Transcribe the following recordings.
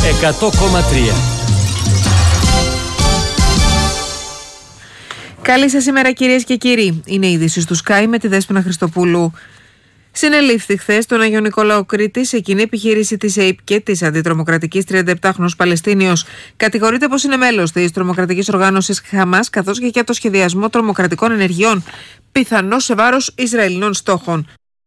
100,3. Καλή σας ημέρα, κυρίες και κύριοι. Είναι η είδηση του Sky με τη Δέσποινα Χριστοπούλου. Συνελήφθη χθες στον Άγιο Νικολάο Κρήτη σε κοινή επιχείρηση της ΕΙΠΚΕ, της αντιτρομοκρατικής 37χρονος Παλαιστίνιος. Κατηγορείται πως είναι μέλος της τρομοκρατικής οργάνωσης Χαμάς, καθώς και για το σχεδιασμό τρομοκρατικών ενεργειών, πιθανώς σε βάρος Ισραηλινών στόχων.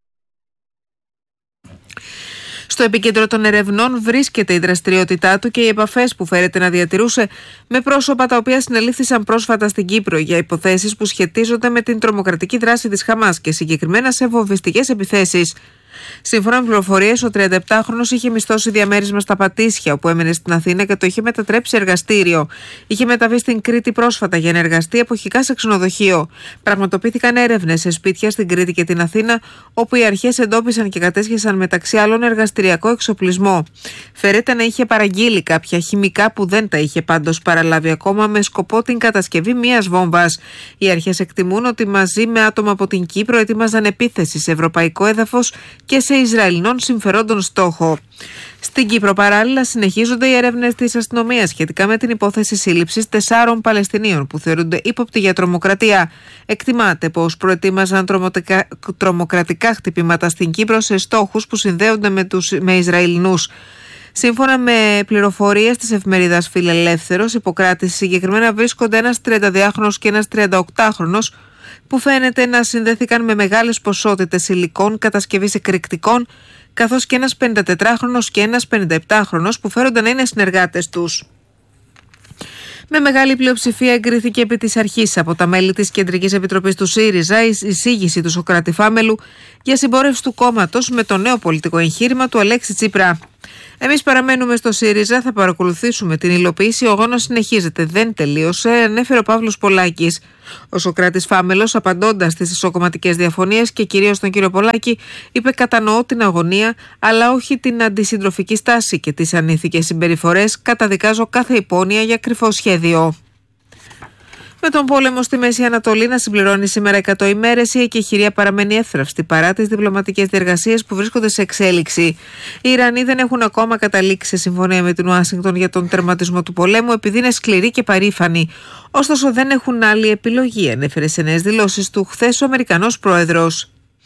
Στο επίκεντρο των ερευνών βρίσκεται η δραστηριότητά του και οι επαφές που φέρεται να διατηρούσε με πρόσωπα τα οποία συνελήφθησαν πρόσφατα στην Κύπρο για υποθέσεις που σχετίζονται με την τρομοκρατική δράση της Χαμάς και συγκεκριμένα σε βομβιστικές επιθέσεις. Σύμφωνα με πληροφορίες, ο 37χρονος είχε μισθώσει διαμέρισμα στα Πατήσια, όπου έμενε στην Αθήνα και το είχε μετατρέψει εργαστήριο. Είχε μεταβεί στην Κρήτη πρόσφατα για να εργαστεί εποχικά σε ξενοδοχείο. Πραγματοποιήθηκαν έρευνες σε σπίτια στην Κρήτη και την Αθήνα, όπου οι αρχές εντόπισαν και κατέσχεσαν μεταξύ άλλων εργαστηριακό εξοπλισμό. Φέρεται να είχε παραγγείλει κάποια χημικά που δεν τα είχε πάντως παραλάβει ακόμα, με σκοπό την κατασκευή μιας βόμβας. Οι αρχές εκτιμούν ότι μαζί με άτομα από την Κύπρο ετοίμαζαν επίθεση σε ευρωπαϊκό έδαφος και σε Ισραηλινών συμφερόντων στόχο. Στην Κύπρο παράλληλα συνεχίζονται οι έρευνες της αστυνομίας σχετικά με την υπόθεση σύλληψης 4 Παλαιστινίων που θεωρούνται ύποπτοι για τρομοκρατία. Εκτιμάται πως προετοίμαζαν τρομοκρατικά χτυπήματα στην Κύπρο σε στόχους που συνδέονται με Ισραηλινούς. Σύμφωνα με πληροφορίες της εφημερίδας Φιλελεύθερος, υποκράτηση συγκεκριμένα βρίσκονται ένας 32χρονος και ένας 38χρονος που φαίνεται να συνδέθηκαν με μεγάλες ποσότητες υλικών κατασκευής εκρηκτικών, καθώς και ένας 54χρονος και ένας 57χρονος που φέρονται να είναι συνεργάτες τους. Με μεγάλη πλειοψηφία εγκρίθηκε επί της αρχής από τα μέλη της Κεντρικής Επιτροπής του ΣΥΡΙΖΑ η εισήγηση του Σωκράτη Φάμελου για συμπόρευση του κόμματος με το νέο πολιτικό εγχείρημα του Αλέξη Τσίπρα. Εμείς παραμένουμε στο ΣΥΡΙΖΑ, θα παρακολουθήσουμε την υλοποίηση. Ο αγώνας συνεχίζεται, δεν τελείωσε, ανέφερε ο Παύλος Πολάκης. Ο Σωκράτης Φάμελος, απαντώντας στις ισοκομματικές διαφωνίες και κυρίως τον κύριο Πολάκη, είπε: «Κατανοώ την αγωνία, αλλά όχι την αντισυντροφική στάση και τις ανήθικες συμπεριφορές. Καταδικάζω κάθε υπόνοια για κρυφό σχέδιο». Με τον πόλεμο στη Μέση Ανατολή να συμπληρώνει σήμερα 100 ημέρες, η εκεχηρία παραμένει εύθραυστη παρά τις διπλωματικές διεργασίες που βρίσκονται σε εξέλιξη. Οι Ιρανοί δεν έχουν ακόμα καταλήξει σε συμφωνία με την Ουάσιγκτον για τον τερματισμό του πολέμου, επειδή είναι σκληροί και παρήφανοι. Ωστόσο, δεν έχουν άλλη επιλογή, ανέφερε σε νέες δηλώσεις του χθες ο Αμερικανός πρόεδρος.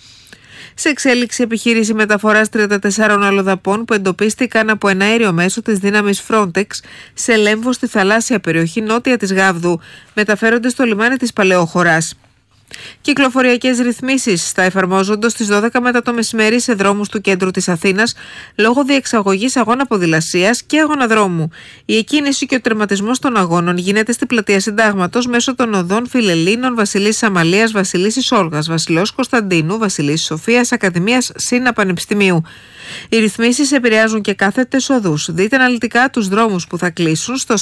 Σε εξέλιξη επιχείρηση μεταφοράς 34 αλλοδαπών που εντοπίστηκαν από ένα αέριο μέσο της δύναμης Frontex σε Λέμβο στη θαλάσσια περιοχή νότια της Γάβδου, μεταφέρονται στο λιμάνι της Παλαιόχωρας. Κυκλοφοριακές ρυθμίσεις θα εφαρμόζονται στις 12 μετά το μεσημέρι σε δρόμους του κέντρου της Αθήνας λόγω διεξαγωγής αγώνα ποδηλασίας και αγώνα δρόμου. Η εκκίνηση και ο τερματισμός των αγώνων γίνεται στη πλατεία Συντάγματος μέσω των οδών Φιλελλήνων, Βασιλίσσης Αμαλίας, Βασιλίσσης Όλγας, Βασιλέως Κωνσταντίνου, Βασιλίσσης Σοφίας, Ακαδημίας Σύνα Πανεπιστημίου. Οι ρυθμίσεις επηρεάζουν και κάθετες οδούς. Δείτε αναλυτικά τους δρόμους που θα κλείσουν στο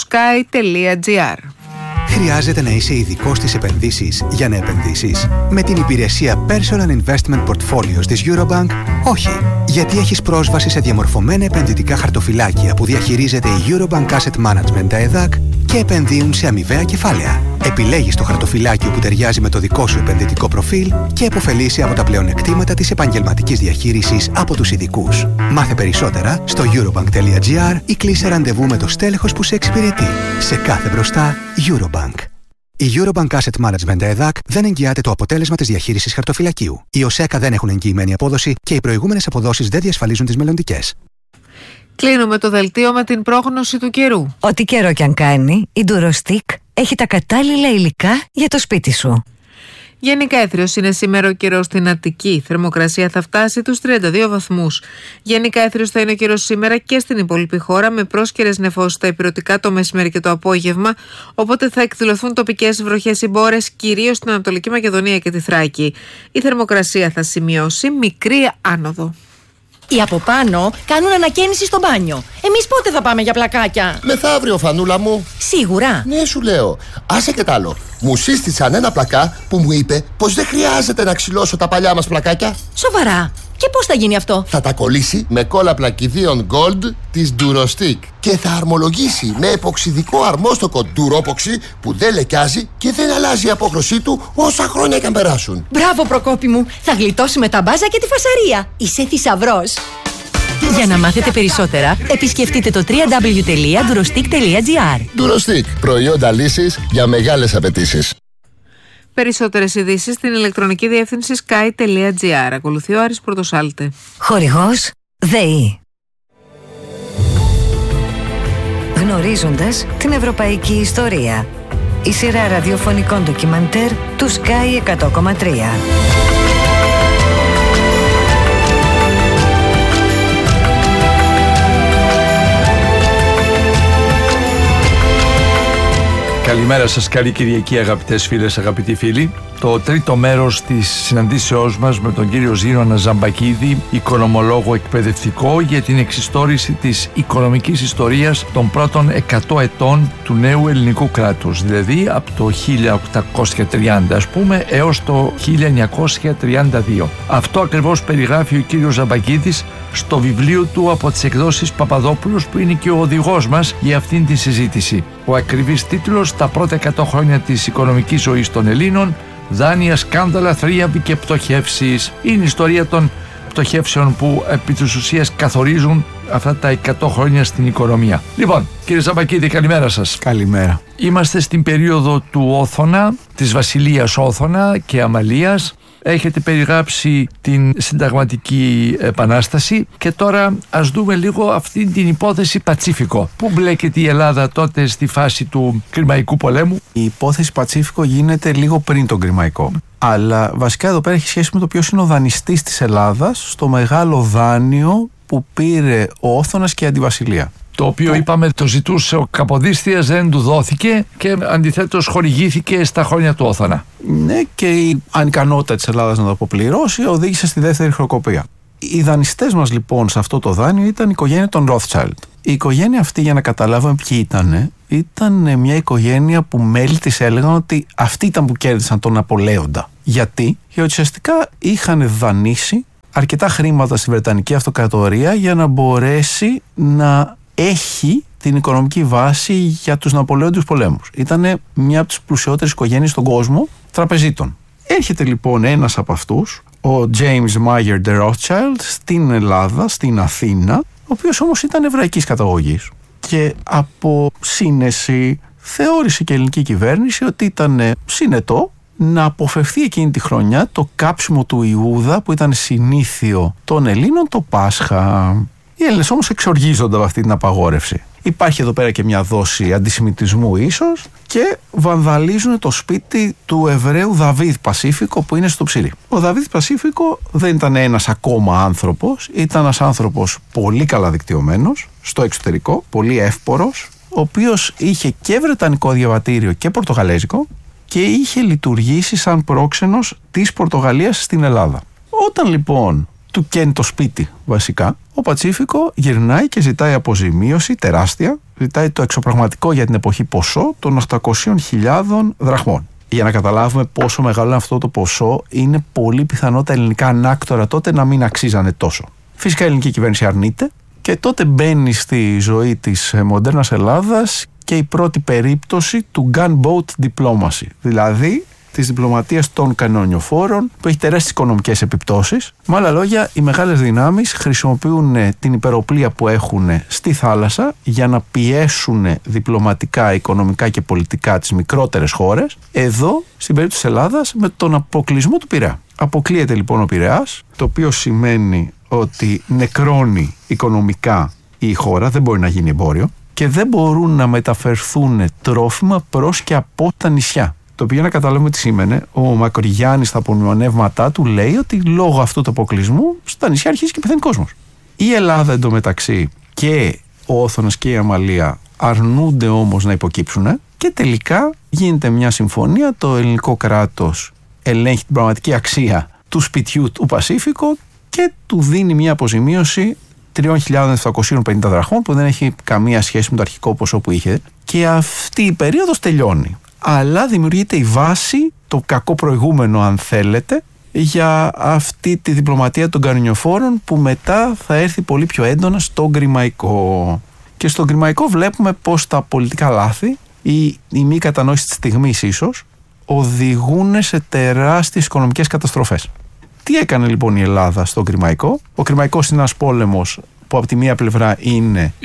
sky.gr. Χρειάζεται να είσαι ειδικός στις επενδύσεις για να επενδύσεις? Με την υπηρεσία Personal Investment Portfolios της Eurobank, όχι. Γιατί έχεις πρόσβαση σε διαμορφωμένα επενδυτικά χαρτοφυλάκια που διαχειρίζεται η Eurobank Asset Management, τα ΕΔΑΚ, και επενδύουν σε αμοιβαία κεφάλαια. Επιλέγεις το χαρτοφυλάκιο που ταιριάζει με το δικό σου επενδυτικό προφίλ και επωφελείσαι από τα πλεονεκτήματα της επαγγελματικής διαχείρισης από τους ειδικούς. Μάθε περισσότερα στο eurobank.gr ή κλείσε ραντεβού με το στέλεχος που σε εξυπηρετεί. Σε κάθε μπροστά, Eurobank. Η Eurobank Asset Management ΕΔΑΚ δεν εγγυάται το αποτέλεσμα της διαχείρισης χαρτοφυλακίου. Οι ΟΣΕΚΑ δεν έχουν εγγυημένη απόδοση και οι προηγούμενες αποδόσεις δεν διασφαλίζουν τις μελλοντικές. Κλείνουμε το δελτίο με την πρόγνωση του καιρού. Ό,τι καιρό κι αν κάνει, η Durostick έχει τα κατάλληλα υλικά για το σπίτι σου. Γενικά έθριος είναι σήμερα ο καιρός στην Αττική. Η θερμοκρασία θα φτάσει τους 32 βαθμούς. Γενικά έθριος θα είναι ο καιρός σήμερα και στην υπόλοιπη χώρα, με πρόσκαιρες νεφώσεις στα ηπειρωτικά το μεσημέρι και το απόγευμα. Οπότε θα εκδηλωθούν τοπικές βροχές ή μπόρες, κυρίως στην Ανατολική Μακεδονία και τη Θράκη. Η θερμοκρασία θα σημειώσει μικρή άνοδο. Οι από πάνω κάνουν ανακαίνιση στο μπάνιο. Εμείς πότε θα πάμε για πλακάκια? Μεθαύριο, Φανούλα μου. Σίγουρα? Ναι, σου λέω. Άσε και τ' άλλο. Μου σύστησαν ένα πλακά που μου είπε πως δεν χρειάζεται να ξυλώσω τα παλιά μας πλακάκια. Σοβαρά? Και πώς θα γίνει αυτό? Θα τα κολλήσει με κόλλα πλακιδίων Gold της Durostick και θα αρμολογήσει με εποξιδικό αρμόστοκο Duropoxy που δεν λεκιάζει και δεν αλλάζει η απόχρωσή του όσα χρόνια και αν περάσουν. Μπράβο, Προκόπη μου. Θα γλιτώσει με τα μπάζα και τη φασαρία. Είσαι θησαυρός. Για να μάθετε περισσότερα, επισκεφτείτε το www.durostic.gr. Durostic. Προϊόντα λύσης για μεγάλες απαιτήσεις. Περισσότερες ειδήσεις στην ηλεκτρονική διεύθυνση sky.gr. Ακολουθεί ο Άρης Πρωτοσάλτε. Χορηγός ΔΕΗ. Γνωρίζοντας την ευρωπαϊκή ιστορία. Η σειρά ραδιοφωνικών ντοκιμαντέρ του Sky 100,3. Καλημέρα σας, καλή Κυριακή αγαπητές φίλες, αγαπητοί φίλοι. Το τρίτο μέρος της συναντήσεώς μας με τον κύριο Ζήνονα Ζαμπακίδη, οικονομολόγο εκπαιδευτικό, για την εξιστόρηση της οικονομικής ιστορίας των πρώτων 100 ετών του νέου ελληνικού κράτους, δηλαδή από το 1830 ας πούμε έως το 1932. Αυτό ακριβώς περιγράφει ο κύριος Ζαμπακίδης στο βιβλίο του από τις εκδόσεις Παπαδόπουλος, που είναι και ο οδηγός μας για αυτήν τη συζήτηση. Ο ακριβής τίτλος: «Τα πρώτα 100 χρόνια της οικονομικής ζωής των Ελλήνων, δάνεια, σκάνδαλα, θρίαμβοι και πτωχεύσεις». Είναι η ιστορία των πτωχεύσεων που επί της ουσίας καθορίζουν αυτά τα 100 χρόνια στην οικονομία. Λοιπόν, κύριε Ζαμπακίδη, καλημέρα σας. Καλημέρα. Είμαστε στην περίοδο του Όθωνα, της βασιλείας Όθωνα και Αμαλίας. Έχετε περιγράψει την συνταγματική επανάσταση και τώρα ας δούμε λίγο αυτή την υπόθεση Πατσίφικο. Πού μπλέκεται η Ελλάδα τότε στη φάση του Κρημαϊκού πολέμου? Η υπόθεση Πατσίφικο γίνεται λίγο πριν τον Κρημαϊκό. Αλλά βασικά εδώ πέρα έχει σχέση με το ποιος είναι ο δανειστής της Ελλάδας στο μεγάλο δάνειο που πήρε ο Όθωνας και η Αντιβασιλεία. Το οποίο είπαμε το ζητούσε ο Καποδίστριας, δεν του δόθηκε και αντιθέτως χορηγήθηκε στα χρόνια του Όθωνα. Ναι, και η ανικανότητα της Ελλάδας να το αποπληρώσει οδήγησε στη δεύτερη χρεοκοπία. Οι δανειστές μας λοιπόν σε αυτό το δάνειο ήταν η οικογένεια των Rothschild. Η οικογένεια αυτή, για να καταλάβουμε ποιοι ήταν μια οικογένεια που μέλη της έλεγαν ότι αυτοί ήταν που κέρδισαν τον Ναπολέοντα. Γιατί ουσιαστικά είχαν δανείσει αρκετά χρήματα στη Βρετανική Αυτοκρατορία για να μπορέσει να έχει την οικονομική βάση για τους Ναπολέοντιους πολέμους. Ήτανε μια από τις πλουσιότερες οικογένειες στον κόσμο τραπεζίτων. Έρχεται λοιπόν ένας από αυτούς, ο James Mayer de Rothschild, στην Ελλάδα, στην Αθήνα, ο οποίος όμως ήταν εβραϊκής καταγωγής. Και από σύνεση θεώρησε και η ελληνική κυβέρνηση ότι ήταν συνετό να αποφευθεί εκείνη τη χρονιά το κάψιμο του Ιούδα που ήταν συνήθιο των Ελλήνων το Πάσχα. Οι Έλληνες όμως εξοργίζονται από αυτή την απαγόρευση. Υπάρχει εδώ πέρα και μια δόση αντισημιτισμού ίσως και βανδαλίζουν το σπίτι του Εβραίου Δαβίδ Πασίφικο που είναι στο Ψήρι. Ο Δαβίδ Πασίφικο δεν ήταν ένας ακόμα άνθρωπος, ήταν ένας άνθρωπος πολύ καλά δικτυωμένος στο εξωτερικό, πολύ εύπορος, ο οποίος είχε και βρετανικό διαβατήριο και πορτογαλέζικο και είχε λειτουργήσει σαν πρόξενος της Πορτογαλίας στην Ελλάδα. Όταν λοιπόν του καίνει το σπίτι βασικά, ο Πατσίφικο γυρνάει και ζητάει αποζημίωση τεράστια, ζητάει το εξωπραγματικό για την εποχή ποσό των 800.000 δραχμών. Για να καταλάβουμε πόσο μεγάλο είναι αυτό το ποσό, είναι πολύ πιθανό τα ελληνικά ανάκτορα τότε να μην αξίζανε τόσο. Φυσικά η ελληνική κυβέρνηση αρνείται και τότε μπαίνει στη ζωή της μοντέρνας Ελλάδας και η πρώτη περίπτωση του gunboat diplomacy, δηλαδή της διπλωματίας των κανονιοφόρων, που έχει τεράστιες οικονομικές επιπτώσεις. Με άλλα λόγια, οι μεγάλες δυνάμεις χρησιμοποιούν την υπεροπλία που έχουν στη θάλασσα για να πιέσουν διπλωματικά, οικονομικά και πολιτικά τις μικρότερες χώρες. Εδώ, στην περίπτωση της Ελλάδας, με τον αποκλεισμό του Πειραιά. Αποκλείεται λοιπόν ο Πειραιάς, το οποίο σημαίνει ότι νεκρώνει οικονομικά η χώρα, δεν μπορεί να γίνει εμπόριο και δεν μπορούν να μεταφερθούν τρόφιμα προς και από τα νησιά. Το οποίο, να καταλάβουμε τι σήμαινε, ο Μακρυγιάννης στα απομνημονεύματά του λέει ότι λόγω αυτού του αποκλεισμού στα νησιά αρχίζει και πεθαίνει κόσμος. Η Ελλάδα εντωμεταξύ και ο Όθωνας και η Αμαλία αρνούνται όμως να υποκύψουν και τελικά γίνεται μια συμφωνία, το ελληνικό κράτος ελέγχει την πραγματική αξία του σπιτιού του Πασίφικο και του δίνει μια αποζημίωση 3.750 δραχμών που δεν έχει καμία σχέση με το αρχικό ποσό που είχε, και αυτή η περίοδος τελειώνει. Αλλά δημιουργείται η βάση, το κακό προηγούμενο αν θέλετε, για αυτή τη διπλωματία των κανονιοφόρων που μετά θα έρθει πολύ πιο έντονα στον Κρημαϊκό. Και στον Κρημαϊκό βλέπουμε πως τα πολιτικά λάθη ή η μη κατανόηση της στιγμής ίσως οδηγούν σε τεράστιες οικονομικές καταστροφές. Τι έκανε λοιπόν η Ελλάδα στον Κρημαϊκό? Ο Κρημαϊκός είναι ένας πόλεμος που από τη μία πλευρά είναι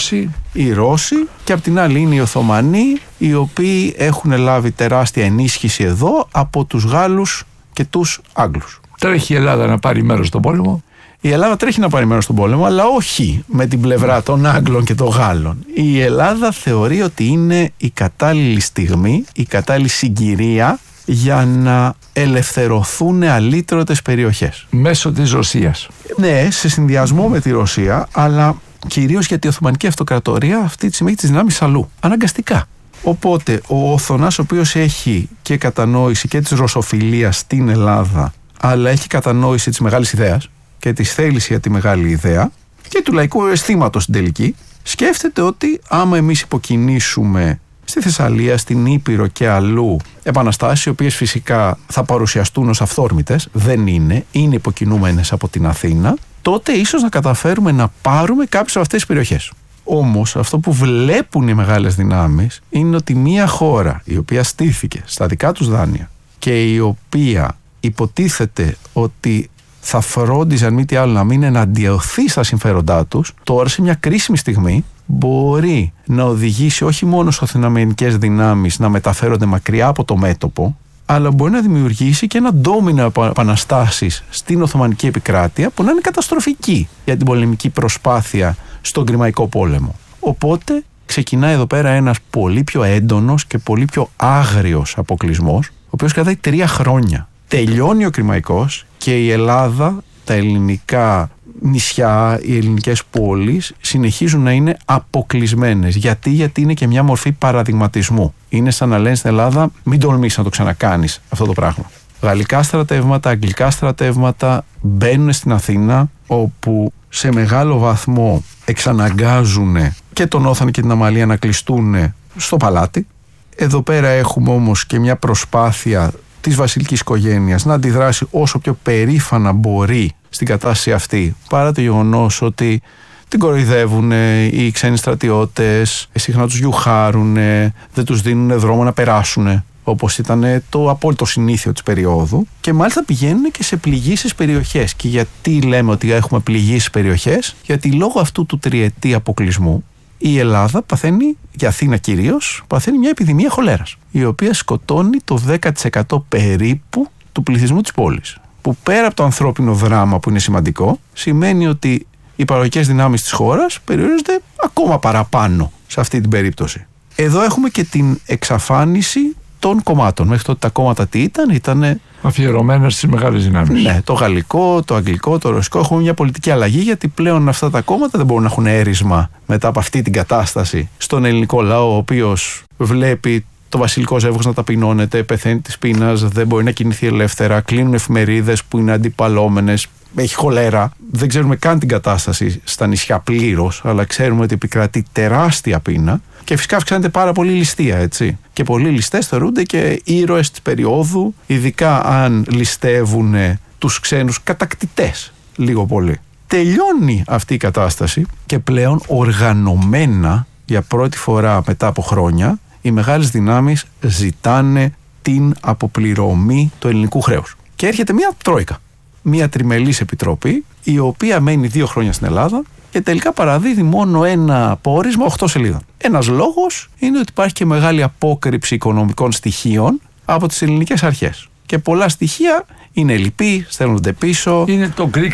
οι Ρώσοι και από την άλλη είναι οι Οθωμανοί, οι οποίοι έχουν λάβει τεράστια ενίσχυση εδώ από τους Γάλλους και τους Άγγλους. Τρέχει η Ελλάδα να πάρει μέρος στον πόλεμο. Η Ελλάδα τρέχει να πάρει μέρος στον πόλεμο, αλλά όχι με την πλευρά των Άγγλων και των Γάλλων. Η Ελλάδα θεωρεί ότι είναι η κατάλληλη στιγμή, η κατάλληλη συγκυρία για να ελευθερωθούν αλήτρωτες περιοχές. Μέσω της Ρωσίας. Ναι, σε συνδυασμό με τη Ρωσία, αλλά κυρίως γιατί η Οθωμανική Αυτοκρατορία αυτή τη στιγμή έχει τις δυνάμεις αλλού. Αναγκαστικά. Οπότε ο Οθωνάς, ο οποίος έχει και κατανόηση και της ρωσοφιλίας στην Ελλάδα, αλλά έχει κατανόηση της μεγάλης ιδέας και της θέληση για τη μεγάλη ιδέα και του λαϊκού αισθήματος στην τελική, σκέφτεται ότι άμα εμείς υποκινήσουμε στη Θεσσαλία, στην Ήπειρο και αλλού επαναστάσεις, οι οποίες φυσικά θα παρουσιαστούν ως αυθόρμητες, δεν είναι υποκινούμενες από την Αθήνα, τότε ίσως να καταφέρουμε να πάρουμε κάποιες από αυτές τις περιοχές. Όμως αυτό που βλέπουν οι μεγάλες δυνάμεις είναι ότι μια χώρα η οποία στήθηκε στα δικά τους δάνεια και η οποία υποτίθεται ότι θα φρόντιζαν μη τι άλλο να μην εναντιωθεί στα συμφέροντά τους, τώρα σε μια κρίσιμη στιγμή μπορεί να οδηγήσει όχι μόνο στις οθωμανικές δυνάμεις να μεταφέρονται μακριά από το μέτωπο, αλλά μπορεί να δημιουργήσει και ένα ντόμινο επαναστάσεις στην Οθωμανική επικράτεια που να είναι καταστροφική για την πολεμική προσπάθεια στον Κρημαϊκό πόλεμο. Οπότε ξεκινάει εδώ πέρα ένας πολύ πιο έντονος και πολύ πιο άγριος αποκλεισμός, ο οποίος κρατάει 3 χρόνια. Τελειώνει ο Κρημαϊκός και η Ελλάδα, τα ελληνικά νησιά, οι ελληνικές πόλεις συνεχίζουν να είναι αποκλεισμένες. Γιατί είναι και μια μορφή παραδειγματισμού. Είναι σαν να λένε στην Ελλάδα, μην τολμήσεις να το ξανακάνεις αυτό το πράγμα. Γαλλικά στρατεύματα, αγγλικά στρατεύματα μπαίνουν στην Αθήνα, όπου σε μεγάλο βαθμό εξαναγκάζουν και τον Όθαν και την Αμαλία να κλειστούν στο παλάτι. Εδώ πέρα έχουμε όμως και μια προσπάθεια της βασιλικής οικογένειας να αντιδράσει όσο πιο περήφανα μπορεί στην κατάσταση αυτή, παρά το γεγονός ότι την κοροϊδεύουν οι ξένοι στρατιώτες, συχνά τους γιουχάρουν, δεν τους δίνουν δρόμο να περάσουν, όπως ήταν το απόλυτο συνήθειο της περίοδου, και μάλιστα πηγαίνουν και σε πληγήσεις περιοχές. Και γιατί λέμε ότι έχουμε πληγήσεις περιοχές? Γιατί λόγω αυτού του τριετή αποκλεισμού η Ελλάδα παθαίνει, η Αθήνα κυρίως, παθαίνει μια επιδημία χολέρας, η οποία σκοτώνει το 10% περίπου του πληθυσμού της πόλης. Που πέρα από το ανθρώπινο δράμα που είναι σημαντικό, σημαίνει ότι οι παραγωγικές δυνάμεις της χώρας περιορίζονται ακόμα παραπάνω σε αυτή την περίπτωση. Εδώ έχουμε και την εξαφάνιση των κομμάτων. Μέχρι τότε τα κόμματα τι ήταν αφιερωμένα στις μεγάλες δυνάμεις. Ναι, το γαλλικό, το αγγλικό, το ρωσικό. Έχουμε μια πολιτική αλλαγή, γιατί πλέον αυτά τα κόμματα δεν μπορούν να έχουν έρισμα μετά από αυτή την κατάσταση στον ελληνικό λαό, ο οποίος βλέπει το βασιλικό ζεύγος να ταπεινώνεται, πεθαίνει της πείνας, δεν μπορεί να κινηθεί ελεύθερα, κλείνουν εφημερίδες που είναι αντιπαλόμενες, έχει χολέρα. Δεν ξέρουμε καν την κατάσταση στα νησιά πλήρως, αλλά ξέρουμε ότι επικρατεί τεράστια πείνα και φυσικά αυξάνεται πάρα πολύ ληστεία, έτσι. Και πολλοί ληστές θεωρούνται και ήρωες της περίοδου, ειδικά αν ληστεύουν τους ξένους κατακτητές λίγο πολύ. Τελειώνει αυτή η κατάσταση και πλέον οργανωμένα για πρώτη φορά μετά από χρόνια οι μεγάλες δυνάμεις ζητάνε την αποπληρωμή του ελληνικού χρέους. Και έρχεται μια τρόικα, μια τριμελής επιτροπή, η οποία μένει 2 χρόνια στην Ελλάδα και τελικά παραδίδει μόνο ένα πόρισμα 8 σελίδων. Ένας λόγος είναι ότι υπάρχει και μεγάλη απόκρυψη οικονομικών στοιχείων από τις ελληνικές αρχές. Και πολλά στοιχεία είναι λυπή, στέλνονται πίσω. Είναι το Greek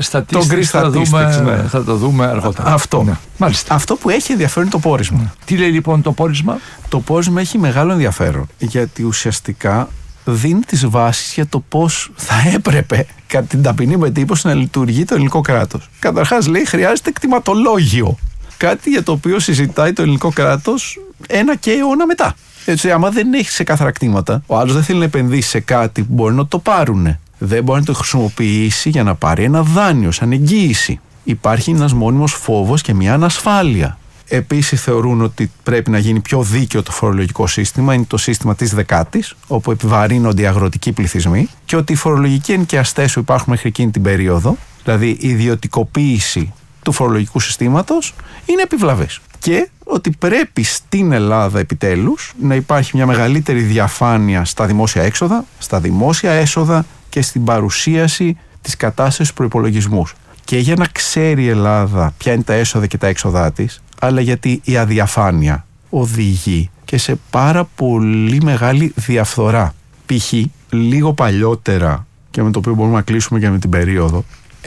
Statistics, θα το δούμε αργότερα. Αυτό. Ναι. Μάλιστα. Αυτό που έχει ενδιαφέρον είναι το πόρισμα. Ναι. Τι λέει λοιπόν το πόρισμα? Το πόρισμα έχει μεγάλο ενδιαφέρον, γιατί ουσιαστικά δίνει τις βάσεις για το πώς θα έπρεπε κατά την ταπεινή μετύπωση να λειτουργεί το ελληνικό κράτος. Καταρχάς λέει χρειάζεται κτηματολόγιο. Κάτι για το οποίο συζητάει το ελληνικό κράτος 1 και αιώνα μετά. Έτσι, άμα δεν έχει ξεκάθαρα κτήματα, ο άλλος δεν θέλει να επενδύσει σε κάτι που μπορεί να το πάρουνε. Δεν μπορεί να το χρησιμοποιήσει για να πάρει ένα δάνειο σαν εγγύηση. Υπάρχει ένας μόνιμος φόβος και μια ανασφάλεια. Επίσης θεωρούν ότι πρέπει να γίνει πιο δίκαιο το φορολογικό σύστημα, είναι το σύστημα της δεκάτης, όπου επιβαρύνονται οι αγροτικοί πληθυσμοί, και ότι οι φορολογικοί ενοικιαστές που υπάρχουν μέχρι εκείνη την περίοδο, δηλαδή η ιδιωτικοποίηση του φορολογικού συστήματος, είναι επιβλαβές. Και ότι πρέπει στην Ελλάδα επιτέλους να υπάρχει μια μεγαλύτερη διαφάνεια στα δημόσια έξοδα, στα δημόσια έσοδα και στην παρουσίαση της κατάστασης του προϋπολογισμού. και για να ξέρει η Ελλάδα ποια είναι τα έσοδα και τα έξοδά της, αλλά γιατί η αδιαφάνεια οδηγεί και σε πάρα πολύ μεγάλη διαφθορά. Π.χ. λίγο παλιότερα, και με το οποίο μπορούμε να κλείσουμε και με την περίοδο,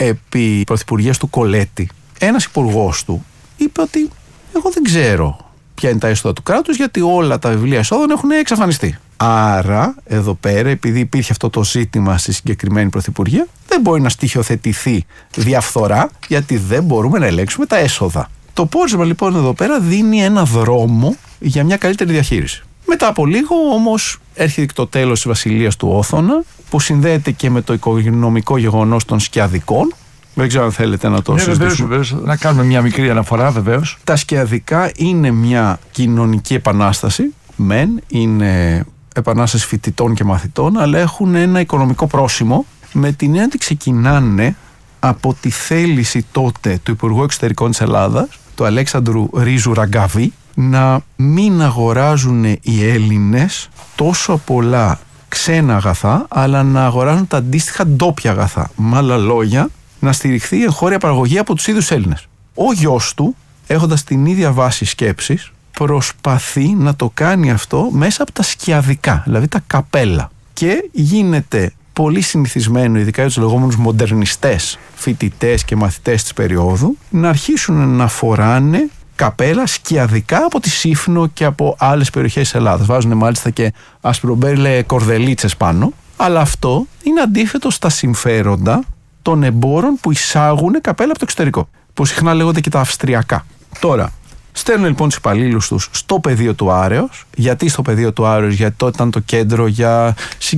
επί πρωθυπουργίας του Κολέτη, ένας υπουργός του είπε ότι εγώ δεν ξέρω ποια είναι τα έσοδα του κράτους, γιατί όλα τα βιβλία εσόδων έχουν εξαφανιστεί. Άρα, εδώ πέρα, επειδή υπήρχε αυτό το ζήτημα στη συγκεκριμένη πρωθυπουργία, δεν μπορεί να στοιχειοθετηθεί διαφθορά, γιατί δεν μπορούμε να ελέγξουμε τα έσοδα. Το πόρισμα λοιπόν εδώ πέρα δίνει ένα δρόμο για μια καλύτερη διαχείριση. Μετά από λίγο όμως έρχεται το τέλος της βασιλείας του Όθωνα, που συνδέεται και με το οικονομικό γεγονός των σκιαδικών. Δεν ξέρω αν θέλετε να το συζητήσουμε. Βεβαίως, να κάνουμε μια μικρή αναφορά, βεβαίως. Τα σκιαδικά είναι μια κοινωνική επανάσταση. Μεν είναι επανάσταση φοιτητών και μαθητών, αλλά έχουν ένα οικονομικό πρόσημο, με την έννοια ότι ξεκινάνε από τη θέληση τότε του Υπουργού Εξωτερικών της Ελλάδας, του Αλέξανδρου Ρίζου Ραγκαβή, να μην αγοράζουν οι Έλληνες τόσο πολλά ξένα αγαθά, αλλά να αγοράζουν τα αντίστοιχα ντόπια αγαθά. Με άλλα λόγια, να στηριχθεί η εγχώρια παραγωγή από τους ίδιους Έλληνες. Ο γιος του, έχοντας την ίδια βάση σκέψης, προσπαθεί να το κάνει αυτό μέσα από τα σκιαδικά, δηλαδή τα καπέλα. Και γίνεται πολύ συνηθισμένο, ειδικά για τους λεγόμενους μοντερνιστές φοιτητές και μαθητές της περίοδου, να αρχίσουν να φοράνε καπέλα σκιαδικά από τη Σύφνο και από άλλες περιοχές της Ελλάδας. Βάζουν μάλιστα και ασπρομπέρλε κορδελίτσες πάνω. Αλλά αυτό είναι αντίθετο στα συμφέροντα των εμπόρων που εισάγουν καπέλα από το εξωτερικό, που συχνά λέγονται και τα αυστριακά. Τώρα, στέλνουν λοιπόν τους υπαλλήλους τους στο πεδίο του Άρεως. Γιατί στο πεδίο του Άρεως? Γιατί τότε ήταν το κέντρο για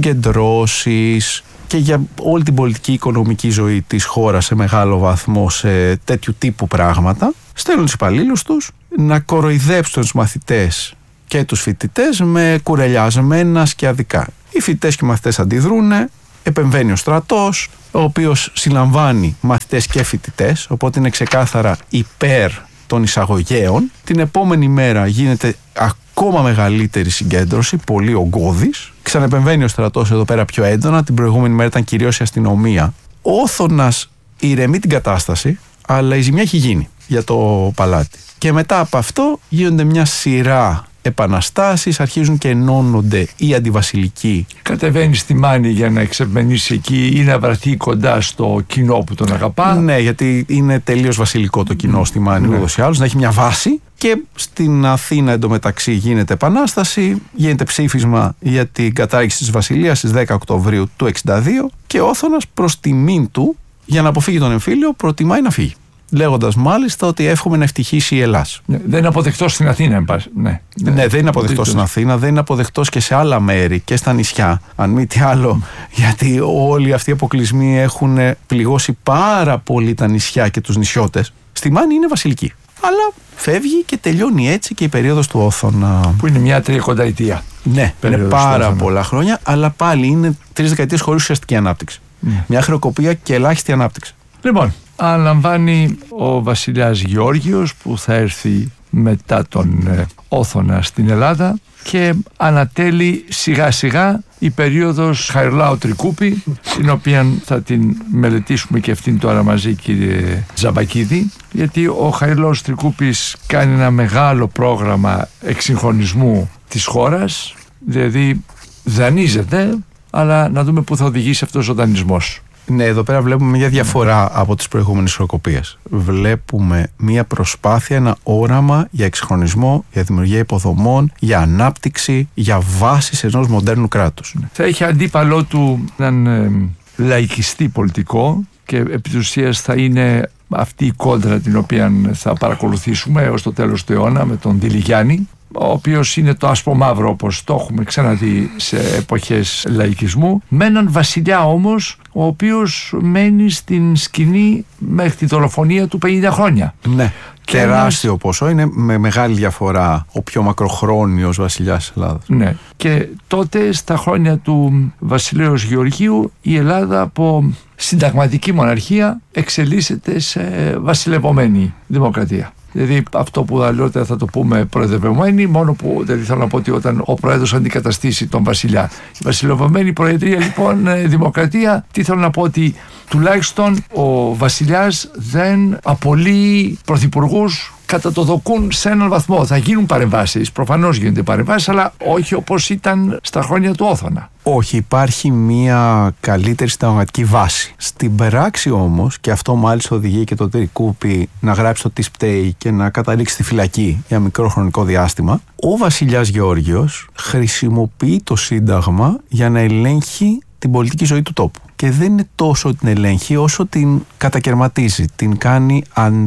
συγκεντρώσεις και για όλη την πολιτική οικονομική ζωή της χώρας σε μεγάλο βαθμό, σε τέτοιου τύπου πράγματα. Στέλνουν τους υπαλλήλους τους να κοροϊδέψουν τους μαθητές και τους φοιτητές με κουρελιάζμενα σκιαδικά. Οι φοιτητές και οι μαθητές αντιδρούνε, επεμβαίνει ο στρατός, ο οποίος συλλαμβάνει μαθητές και φοιτητές, οπότε είναι ξεκάθαρα υπέρ των εισαγωγέων. Την επόμενη μέρα γίνεται ακόμα μεγαλύτερη συγκέντρωση, πολύ ογκώδης. Ξανεπεμβαίνει ο στρατός εδώ πέρα πιο έντονα. Την προηγούμενη μέρα ήταν κυρίως η αστυνομία. Ο Όθωνας ηρεμεί την κατάσταση, αλλά η ζημιά έχει γίνει για το παλάτι. Και μετά από αυτό γίνονται μια σειρά επαναστάσεις, αρχίζουν και ενώνονται οι αντιβασιλικοί. Κατεβαίνει στη Μάνη για να εξευμενήσει εκεί ή να βρεθεί κοντά στο κοινό που τον αγαπά. Ναι, γιατί είναι τελείως βασιλικό το κοινό στη Μάνη, ούτως ή άλλως, να έχει μια βάση. Και στην Αθήνα εντωμεταξύ γίνεται επανάσταση, γίνεται ψήφισμα για την κατάργηση της βασιλείας στις 10 Οκτωβρίου του 1962 και ο Όθωνας προς τιμήν του, για να αποφύγει τον εμφύλιο, προτιμάει να φύγει. Λέγοντας μάλιστα ότι εύχομαι να ευτυχήσει η Ελλάς. Δεν είναι αποδεκτός στην Αθήνα, ναι, δεν είναι αποδεκτός στην Αθήνα, δεν είναι αποδεκτός και σε άλλα μέρη και στα νησιά. Αν μη τι άλλο, γιατί όλοι αυτοί οι αποκλεισμοί έχουν πληγώσει πάρα πολύ τα νησιά και τους νησιώτες. Στη Μάνη είναι βασιλική. Αλλά φεύγει και τελειώνει έτσι και η περίοδος του Όθωνα. Που είναι μια 30ετία. Ναι, είναι πάρα πολλά χρόνια, αλλά πάλι είναι 3 δεκαετίες χωρίς ουσιαστική ανάπτυξη. Μια χρεοκοπία και ελάχιστη ανάπτυξη. Λοιπόν, αναλαμβάνει ο βασιλιάς Γεώργιος, που θα έρθει μετά τον Όθωνα στην Ελλάδα, και ανατέλει σιγά σιγά η περίοδος Χαριλάου Τρικούπη, την οποία θα την μελετήσουμε και αυτήν τώρα μαζί, κύριε Ζαμπακίδη, γιατί ο Χαριλάους Τρικούπης κάνει ένα μεγάλο πρόγραμμα εξυγχρονισμού της χώρας, δηλαδή δανείζεται, αλλά να δούμε πού θα οδηγήσει αυτός ο δανεισμός. Ναι, εδώ πέρα βλέπουμε μια διαφορά από τις προηγούμενες χρεοκοπίες. Βλέπουμε μια προσπάθεια, ένα όραμα για εξυγχρονισμό, για δημιουργία υποδομών, για ανάπτυξη, για βάσεις ενός μοντέρνου κράτους. Θα έχει αντίπαλό του έναν λαϊκιστή πολιτικό και επί της ουσίας θα είναι αυτή η κόντρα την οποία θα παρακολουθήσουμε έως το τέλος του αιώνα με τον Τιλιγιάννη, ο οποίος είναι το άσπρο μαύρο, όπως το έχουμε ξαναδεί σε εποχές λαϊκισμού, με έναν βασιλιά όμως ο οποίος μένει στην σκηνή μέχρι τη δολοφονία του 50 χρόνια. Ναι, τεράστιο ποσό, είναι με μεγάλη διαφορά ο πιο μακροχρόνιος βασιλιάς της Ελλάδας. Ναι, και τότε στα χρόνια του βασιλέως Γεωργίου η Ελλάδα από συνταγματική μοναρχία εξελίσσεται σε βασιλευωμένη δημοκρατία. Δηλαδή αυτό που αλλιώτερα θα το πούμε προεδρευμένη, μόνο που δηλαδή θέλω να πω ότι όταν ο πρόεδρος αντικαταστήσει τον βασιλιά. Η βασιλευμένη προεδρία λοιπόν, δημοκρατία, τι θέλω να πω, ότι τουλάχιστον ο βασιλιάς δεν απολύει πρωθυπουργούς κατά το δοκούν σε έναν βαθμό. Θα γίνουν παρεμβάσεις, προφανώς γίνονται παρεμβάσεις, αλλά όχι όπως ήταν στα χρόνια του Όθωνα. Όχι, υπάρχει μια καλύτερη συνταγματική βάση. Στην πράξη όμως, και αυτό μάλιστα οδηγεί και το Τρικούπι να γράψει το τι σπταίει και να καταλήξει στη φυλακή για μικρό χρονικό διάστημα, ο βασιλιάς Γεώργιος χρησιμοποιεί το Σύνταγμα για να ελέγχει την πολιτική ζωή του τόπου. Και δεν είναι τόσο την ελέγχει όσο την κατακαιρματίζει, την κάνει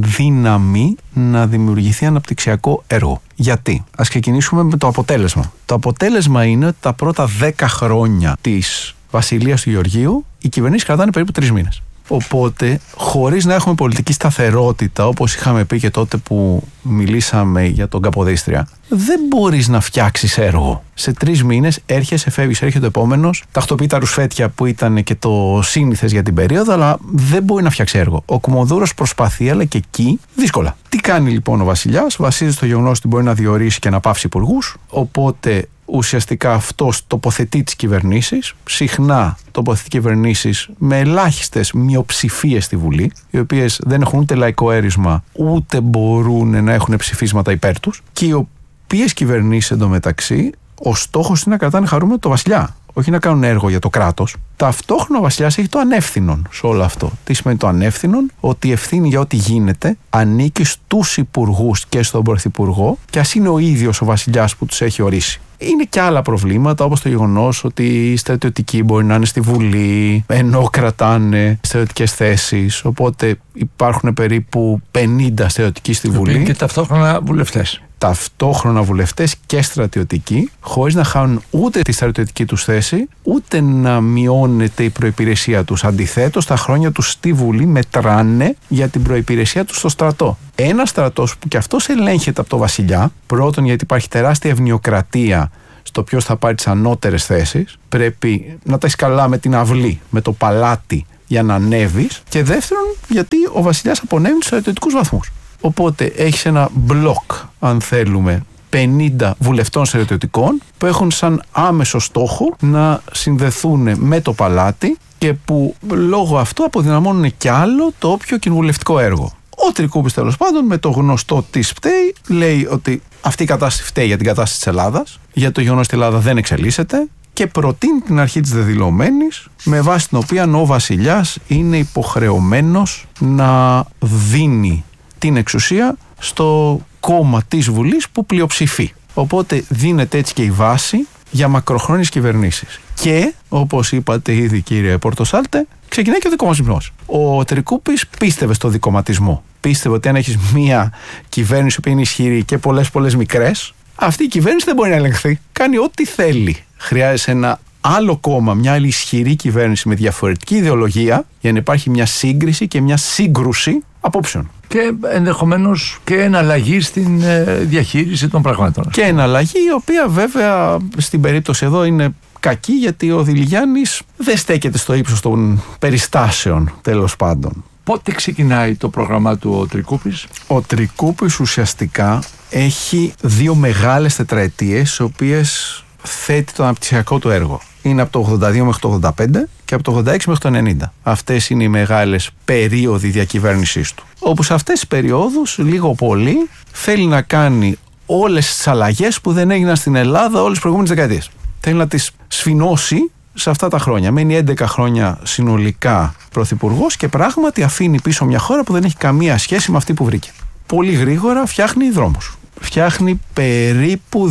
αδύναμη να δημιουργηθεί αναπτυξιακό έργο. Γιατί? Ας ξεκινήσουμε με το αποτέλεσμα. Το αποτέλεσμα είναι ότι τα πρώτα 10 χρόνια της βασιλείας του Γεωργίου οι κυβερνήσεις κρατάνε περίπου 3 μήνες. Οπότε, χωρίς να έχουμε πολιτική σταθερότητα, όπως είχαμε πει και τότε που μιλήσαμε για τον Καποδίστρια, δεν μπορείς να φτιάξεις έργο. Σε 3 μήνες έρχεσαι, φεύγεις, έρχεται ο επόμενος, τακτοποιεί τα ρουσφέτια που ήταν και το σύνηθες για την περίοδο, αλλά δεν μπορεί να φτιάξει έργο. Ο Κουμουνδούρος προσπαθεί, αλλά και εκεί δύσκολα. Τι κάνει λοιπόν ο βασιλιάς? Βασίζεται στο γεγονός ότι μπορεί να διορίσει και να πάυσει υπουργούς, οπότε ουσιαστικά αυτός τοποθετεί τις κυβερνήσεις, συχνά τοποθετεί κυβερνήσεις με ελάχιστες μειοψηφίες στη Βουλή, οι οποίες δεν έχουν ούτε λαϊκό έρισμα, ούτε μπορούν να έχουν ψηφίσματα υπέρ τους, και οι οποίες κυβερνήσεις εντωμεταξύ, ο στόχος είναι να κρατάνε χαρούμενο το βασιλιά, όχι να κάνουν έργο για το κράτος. Ταυτόχρονα ο βασιλιάς έχει το ανεύθυνον σε όλο αυτό. Τι σημαίνει το ανεύθυνον? Ότι η ευθύνη για ό,τι γίνεται ανήκει στους υπουργούς και στον πρωθυπουργό, και ας είναι ο ίδιος ο βασιλιάς που τους έχει ορίσει. Είναι και άλλα προβλήματα, όπως το γεγονός ότι οι στρατιωτικοί μπορεί να είναι στη Βουλή ενώ κρατάνε στρατιωτικές θέσεις, οπότε υπάρχουν περίπου 50 στρατιωτικοί στη Βουλή. Και ταυτόχρονα βουλευτές. Ταυτόχρονα βουλευτές και στρατιωτικοί, χωρίς να χάνουν ούτε τη στρατιωτική τους θέση, ούτε να μειώνεται η προϋπηρεσία τους. Αντιθέτως, τα χρόνια τους στη Βουλή μετράνε για την προϋπηρεσία τους στο στρατό. Ένα στρατός που κι αυτός ελέγχεται από το βασιλιά, πρώτον γιατί υπάρχει τεράστια ευνοιοκρατία στο ποιος θα πάρει τις ανώτερες θέσεις, πρέπει να τα έχεις καλά με την αυλή, με το παλάτι για να ανέβεις, και δεύτερον γιατί ο βασιλιάς απονέμει τους στρατιωτικούς βαθμούς. Οπότε έχεις ένα μπλοκ, αν θέλουμε, 50 βουλευτών στρατιωτικών που έχουν σαν άμεσο στόχο να συνδεθούν με το παλάτι και που λόγω αυτού αποδυναμώνουν κι άλλο το όποιο κοινοβουλευτικό έργο. Ο Τρικούπης, τέλος πάντων, με το γνωστό τι φταίει, λέει ότι αυτή η κατάσταση φταίει για την κατάσταση της Ελλάδας, για το γεγονός ότι η Ελλάδα δεν εξελίσσεται, και προτείνει την αρχή της δεδηλωμένης, με βάση την οποία ο βασιλιάς είναι υποχρεωμένος να δίνει την εξουσία στο κόμμα της Βουλής που πλειοψηφεί. Οπότε δίνεται έτσι και η βάση για μακροχρόνιες κυβερνήσεις. Και, όπως είπατε ήδη κύριε Πορτοσάλτε, ξεκινάει και ο δικομματισμός. Ο Τρικούπης πίστευε στο δικομματισμό. Πίστευε ότι αν έχεις μία κυβέρνηση που είναι ισχυρή και πολλές μικρές, αυτή η κυβέρνηση δεν μπορεί να ελεγχθεί. Κάνει ό,τι θέλει. Χρειάζεται ένα άλλο κόμμα, μια άλλη ισχυρή κυβέρνηση με διαφορετική ιδεολογία, για να υπάρχει μια σύγκριση και μια σύγκρουση απόψεων. Και ενδεχομένως και εναλλαγή στην διαχείριση των πραγμάτων. Και εναλλαγή, η οποία βέβαια στην περίπτωση εδώ είναι κακή, γιατί ο Διλιγιάννης δεν στέκεται στο ύψος των περιστάσεων, τέλος πάντων. Πότε ξεκινάει το πρόγραμμά του ο Τρικούπης? Ο Τρικούπης ουσιαστικά έχει 2 μεγάλες τετραετίες, στις οποίες θέτει το αναπτυξιακό του έργο. Είναι από το 82 μέχρι το 85 και από το 86 μέχρι το 90. Αυτές είναι οι μεγάλες περίοδοι διακυβέρνησής του. Όπου σε αυτές τις περιόδους, λίγο πολύ, θέλει να κάνει όλες τις αλλαγές που δεν έγιναν στην Ελλάδα όλες τις προηγούμενες δεκαετίες. Θέλει να τις σφινώσει σε αυτά τα χρόνια. Μένει 11 χρόνια συνολικά πρωθυπουργός και πράγματι αφήνει πίσω μια χώρα που δεν έχει καμία σχέση με αυτή που βρήκε. Πολύ γρήγορα φτιάχνει δρόμους. Φτιάχνει περίπου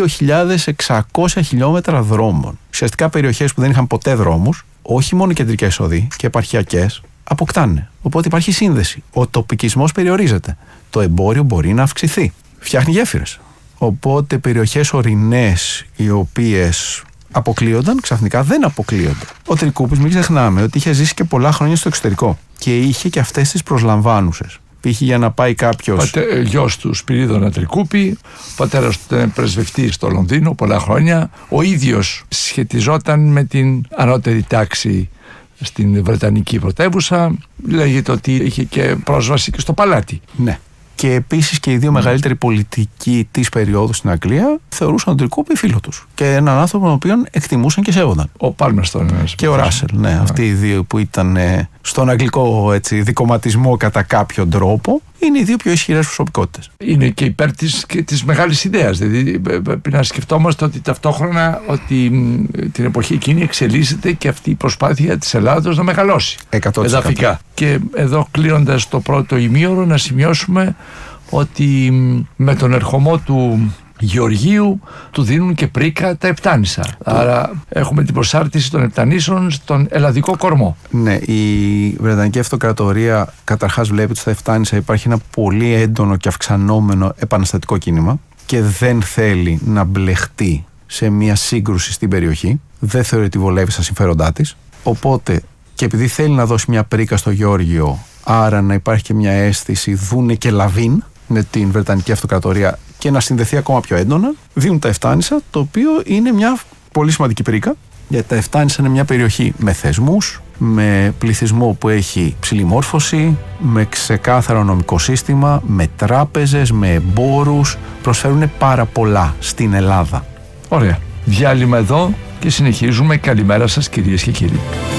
2.600 χιλιόμετρα δρόμων. Ουσιαστικά περιοχές που δεν είχαν ποτέ δρόμους, όχι μόνο κεντρικές οδοί και επαρχιακές, αποκτάνε. Οπότε υπάρχει σύνδεση. Ο τοπικισμός περιορίζεται. Το εμπόριο μπορεί να αυξηθεί. Φτιάχνει γέφυρες. Οπότε περιοχές ορεινές, οι οποίες αποκλείονταν, ξαφνικά δεν αποκλείονται. Ο Τρικούπης, μην ξεχνάμε ότι είχε ζήσει και πολλά χρόνια στο εξωτερικό και είχε και αυτές τις προσλαμβάνουσες. Π.χ. για να πάει κάποιος. Γιος του Σπυρίδωνα Τρικούπη, πατέρας του ήταν πρεσβευτής στο Λονδίνο πολλά χρόνια. Ο ίδιος σχετιζόταν με την ανώτερη τάξη στην Βρετανική πρωτεύουσα. Λέγεται ότι είχε και πρόσβαση και στο παλάτι. Ναι. Και επίσης και οι δύο μεγαλύτεροι πολιτικοί της περίοδου στην Αγγλία θεωρούσαν τον Τρικόπη φίλο τους. Και έναν άνθρωπο τον οποίον εκτιμούσαν και σέβονταν. Ο Πάλμερστον και ο Ράσελ, ναι. Αυτοί οι δύο που ήταν στον αγγλικό δικομματισμό κατά κάποιο τρόπο, είναι οι δύο πιο ισχυρές προσωπικότητες. Είναι και υπέρ της μεγάλης ιδέας. Δηλαδή, πρέπει να σκεφτόμαστε ότι ταυτόχρονα ότι την εποχή εκείνη εξελίσσεται και αυτή η προσπάθεια της Ελλάδος να μεγαλώσει 100%. εδαφικά. Και εδώ, κλείνοντας το πρώτο ημίωρο, να σημειώσουμε ότι με τον ερχομό του Γεωργίου του δίνουν και πρίκα τα Επτάνησα. Άρα έχουμε την προσάρτηση των Επτανήσεων στον ελλαδικό κορμό. Ναι, η Βρετανική Αυτοκρατορία καταρχάς βλέπει ότι στα Επτάνησα υπάρχει ένα πολύ έντονο και αυξανόμενο επαναστατικό κίνημα και δεν θέλει να μπλεχτεί σε μια σύγκρουση στην περιοχή. Δεν θεωρεί ότι βολεύει στα συμφέροντά της. Οπότε, και επειδή θέλει να δώσει μια πρίκα στο Γεώργιο, άρα να υπάρχει και μια αίσθηση δούνε και λαβίν με την Βρετανική Αυτοκρατορία και να συνδεθεί ακόμα πιο έντονα, δίνουν τα Ευτάνησα, το οποίο είναι μια πολύ σημαντική πρίκα, γιατί τα Ευτάνησα είναι μια περιοχή με θεσμούς, με πληθυσμό που έχει ψηλή μόρφωση, με ξεκάθαρο νομικό σύστημα, με τράπεζες, με εμπόρους, προσφέρουν πάρα πολλά στην Ελλάδα. Ωραία. Διάλειμμα εδώ και συνεχίζουμε. Καλημέρα σας, κυρίες και κύριοι.